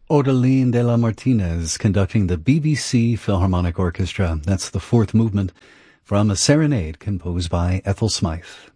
Odelín de la Martínez conducting the BBC Philharmonic Orchestra. That's the fourth movement from a serenade composed by Ethel Smythe.